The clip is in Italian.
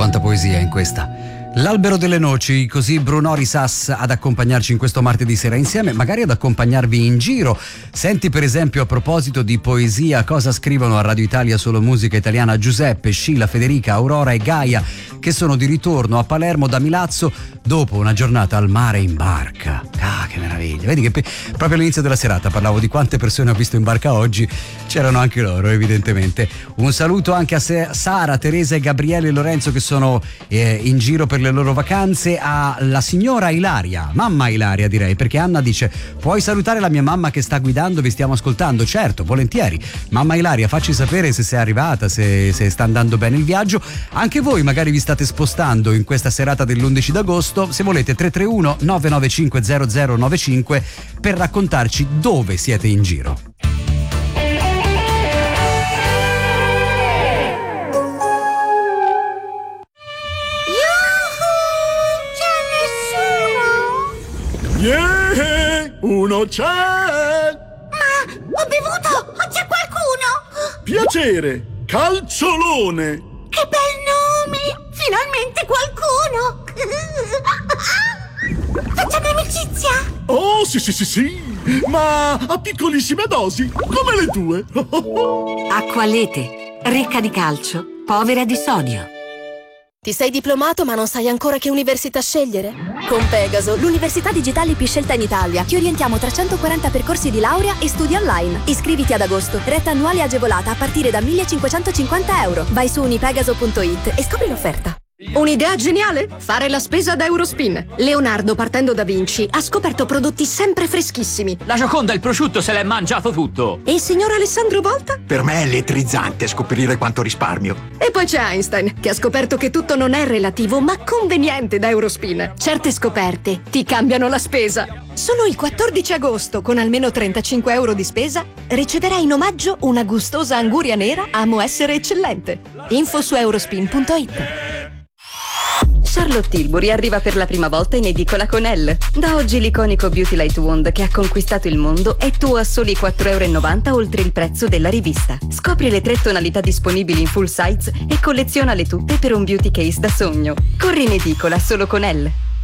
quanta poesia in questa. L'albero delle noci, così Bruno Risas ad accompagnarci in questo martedì sera insieme, magari ad accompagnarvi in giro. Senti per esempio, a proposito di poesia, cosa scrivono a Radio Italia Solo Musica Italiana Giuseppe, Scilla, Federica, Aurora e Gaia, che sono di ritorno a Palermo da Milazzo dopo una giornata al mare in barca. Ah, che meraviglia! Vedi che proprio all'inizio della serata parlavo di quante persone ho visto in barca oggi, c'erano anche loro evidentemente. Un saluto anche a Sara, Teresa e Gabriele e Lorenzo che sono in giro per le loro vacanze, alla signora Ilaria, mamma Ilaria direi, perché Anna dice: puoi salutare la mia mamma che sta guidando, vi stiamo ascoltando. Certo, volentieri. Mamma Ilaria, facci sapere se sei arrivata, se sta andando bene il viaggio. Anche voi magari vi state spostando in questa serata dell'11 d'agosto, se volete 331 995 0095 per raccontarci dove siete in giro. Uno c'è! Ma ho bevuto! C'è qualcuno! Piacere! Calciolone! Che bel nome! Finalmente qualcuno! Facciamo amicizia! Oh, sì! Ma a piccolissime dosi, come le tue! Acqualete, ricca di calcio, povera di sodio. Ti sei diplomato ma non sai ancora che università scegliere? Con Pegaso, l'università digitale più scelta in Italia, ti orientiamo tra 140 percorsi di laurea e studi online. Iscriviti ad agosto, retta annuale agevolata a partire da 1.550 euro. Vai su unipegaso.it e scopri l'offerta. Un'idea geniale? Fare la spesa ad Eurospin. Leonardo, partendo da Vinci, ha scoperto prodotti sempre freschissimi. La Gioconda e il prosciutto se l'è mangiato tutto. E il signor Alessandro Volta? Per me è elettrizzante scoprire quanto risparmio. E poi c'è Einstein, che ha scoperto che tutto non è relativo, ma conveniente da Eurospin. Certe scoperte ti cambiano la spesa. Solo il 14 agosto, con almeno 35 euro di spesa, riceverai in omaggio una gustosa anguria nera Amo essere eccellente. Info su eurospin.it. Charlotte Tilbury arriva per la prima volta in edicola con Elle. Da oggi l'iconico Beauty Light Wand che ha conquistato il mondo è tuo a soli 4,90 € oltre il prezzo della rivista. Scopri le 3 tonalità disponibili in full size e collezionale tutte per un beauty case da sogno. Corri in edicola solo con Elle.